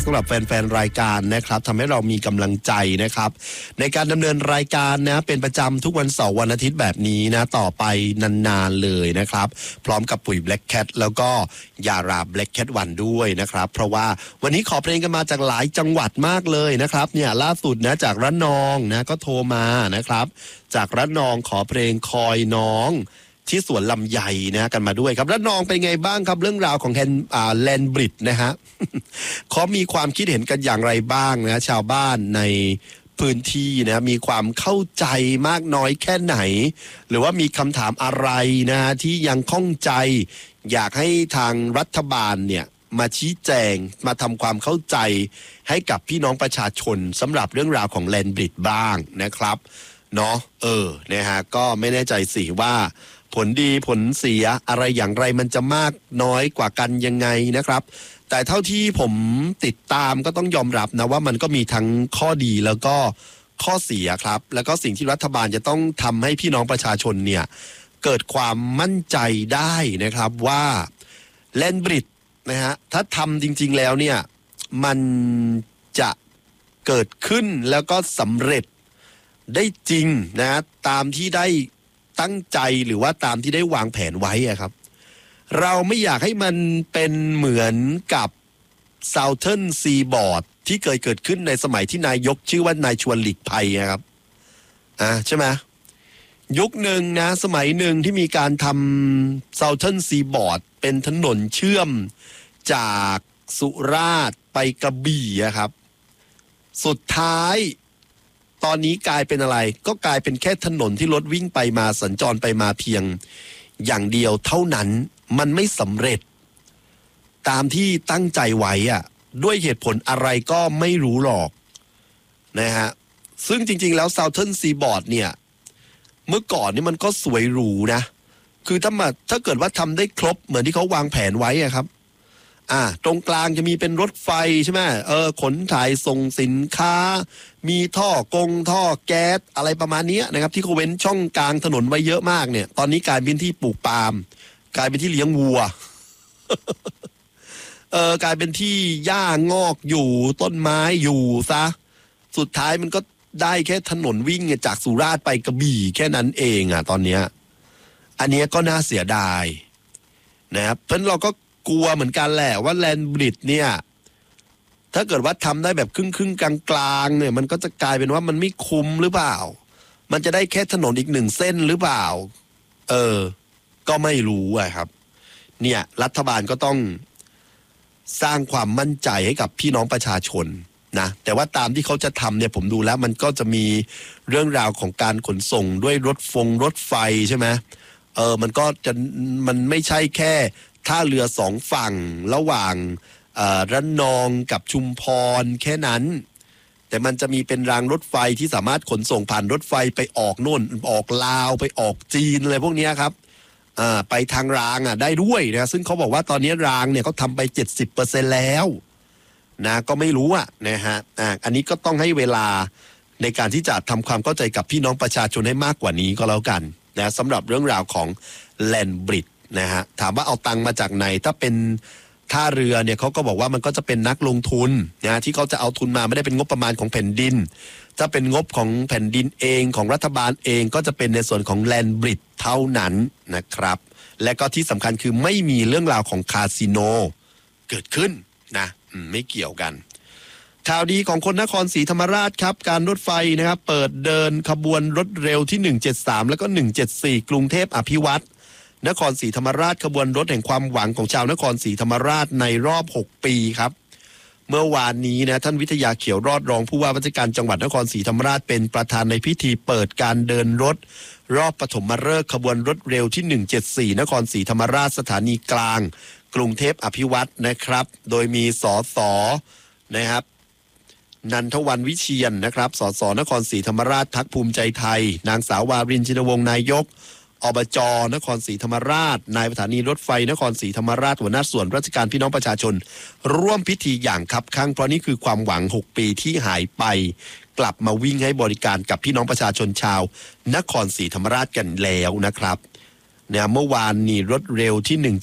สำหรับแฟนๆรายการนะครับทำให้เรามีกำลังใจนะครับในการดำเนินรายการนะเป็นประจำทุกวันเสาร์วันอาทิตย์แบบนี้นะต่อไปนานๆเลยนะครับพร้อมกับปุ๋ย Black Cat แล้วก็ยารา Black Cat 1ด้วยนะครับเพราะว่าวันนี้ขอเพลงกันมาจากหลายจังหวัดมากเลยนะครับเนี่ยล่าสุดนะจากระนองนะก็โทรมานะครับจากระนองขอเพลงคอยน้องที่สวนลำไยนะกันมาด้วยครับระนองเป็นไงบ้างครับเรื่องราวของแลนบริดนะฮะ เขามีความคิดเห็นกันอย่างไรบ้างนะชาวบ้านในพื้นที่นะมีความเข้าใจมากน้อยแค่ไหนหรือว่ามีคำถามอะไรนะฮะที่ยังข้องใจอยากให้ทางรัฐบาลเนี่ยมาชี้แจงมาทำความเข้าใจให้กับพี่น้องประชาชนสำหรับเรื่องราวของแลนบริดบ้างนะครับเนาะนะฮะก็ไม่แน่ใจสิว่าผลดีผลเสียอะไรอย่างไรมันจะมากน้อยกว่ากันยังไงนะครับแต่เท่าที่ผมติดตามก็ต้องยอมรับนะว่ามันก็มีทั้งข้อดีแล้วก็ข้อเสียครับแล้วก็สิ่งที่รัฐบาลจะต้องทำให้พี่น้องประชาชนเนี่ยเกิดความมั่นใจได้นะครับว่าแลนบริดนะฮะถ้าทำจริงๆแล้วเนี่ยมันจะเกิดขึ้นแล้วก็สำเร็จได้จริงนะตามที่ได้ตั้งใจหรือว่าตามที่ได้วางแผนไว้อะครับเราไม่อยากให้มันเป็นเหมือนกับ Southern Seaboard ที่เคยเกิดขึ้นในสมัยที่นายกชื่อว่านายชวนหลีกภัยครับใช่ไหมยุคหนึ่งนะสมัยหนึ่งที่มีการทำ Southern Seaboard เป็นถนนเชื่อมจากสุราษฎร์ไปกระบี่ครับสุดท้ายตอนนี้กลายเป็นอะไรก็กลายเป็นแค่ถนนที่รถวิ่งไปมาสัญจรไปมาเพียงอย่างเดียวเท่านั้นมันไม่สำเร็จตามที่ตั้งใจไว้ด้วยเหตุผลอะไรก็ไม่รู้หรอกนะฮะซึ่งจริงๆแล้ว Southern Seaboard เนี่ยเมื่อก่อนนี่มันก็สวยหรูนะคือถ้าเกิดว่าทำได้ครบเหมือนที่เขาวางแผนไว้ครับตรงกลางจะมีเป็นรถไฟใช่ไหมขนถ่ายส่งสินค้ามีท่อแก๊สอะไรประมาณนี้นะครับที่เขาเว้นช่องกลางถนนไว้เยอะมากเนี่ยตอนนี้กลายเป็นที่ปลูกปาล์มกลายเป็นที่เลี้ยงวัว กลายเป็นที่หญ้างอกอยู่ต้นไม้อยู่ซะสุดท้ายมันก็ได้แค่ถนนวิ่งจากสุราษฎร์ไปกระบี่แค่นั้นเองตอนเนี้ยอันนี้ก็น่าเสียดายนะครับเพราะเราก็กลัวเหมือนกันแหละว่าแลนบริดเนี่ยถ้าเกิดว่าทำได้แบบครึ่งกลางเนี่ยมันก็จะกลายเป็นว่ามันไม่คุ้มหรือเปล่ามันจะได้แค่ถนนอีก1เส้นหรือเปล่าก็ไม่รู้ครับเนี่ยรัฐบาลก็ต้องสร้างความมั่นใจให้กับพี่น้องประชาชนนะแต่ว่าตามที่เขาจะทำเนี่ยผมดูแล้วมันก็จะมีเรื่องราวของการขนส่งด้วยรถไฟใช่ไหมมันไม่ใช่แค่ท่าเรือ2ฝั่งระหว่างระนองกับชุมพรแค่นั้นแต่มันจะมีเป็นรางรถไฟที่สามารถขนส่งผ่านรถไฟไปออกโน่นออกลาวไปออกจีนอะไรพวกนี้ครับไปทางรางได้ด้วยนะซึ่งเขาบอกว่าตอนนี้รางเนี่ยเขาทำไป 70% แล้วนะก็ไม่รู้นะฮะอันนี้ก็ต้องให้เวลาในการที่จะทำความเข้าใจกับพี่น้องประชาชนให้มากกว่านี้ก็แล้วกันนะสำหรับเรื่องราวของแลนบริดนะฮะถามว่าเอาตังค์มาจากไหนถ้าเป็นท่าเรือเนี่ยเขาก็บอกว่ามันก็จะเป็นนักลงทุนนะที่เขาจะเอาทุนมาไม่ได้เป็นงบประมาณของแผ่นดินถ้าเป็นงบของแผ่นดินเองของรัฐบาลเองก็จะเป็นในส่วนของแลนบริดเท่านั้นนะครับและก็ที่สำคัญคือไม่มีเรื่องราวของคาสิโนเกิดขึ้นนะไม่เกี่ยวกันข่าวดีของคนนครศรีธรรมราชครับการรถไฟนะครับเปิดเดินขบวนรถเร็วที่173แล้วก็174กรุงเทพอภิวัตรนครศรีธรรมราชขบวนรถแห่งความหวังของชาวนครศรีธรรมราชในรอบ6ปีครับเมื่อวานนี้นะท่านวิทยาเขียวรอดรองผู้ว่าราชการจังหวัดนครศรีธรรมราชเป็นประธานในพิธีเปิดการเดินรถรอบปฐมฤกษ์ขบวนรถเร็วที่174นครศรีธรรมราชสถานีกลางกรุงเทพอภิวัตรนะครับโดยมีสสนะครับนันทวันวิเชียรนะครับสสนครศรีธรรมราชพรรคภูมิใจไทยนางสาววารินชินวงศ์นายกอบจ.นครศรีธรรมราชนายสถานีรถไฟนครศรีธรรมราชหัวหน้าส่วนราชการพี่น้องประชาชนร่วมพิธีอย่างคับคั่งเพราะนี่คือความหวัง6ปีที่หายไปกลับมาวิ่งให้บริการกับพี่น้องประชาชนชาวนครศรีธรรมราชกันแล้วนะครับเนี่ยเมื่อวานนี้รถเร็วที่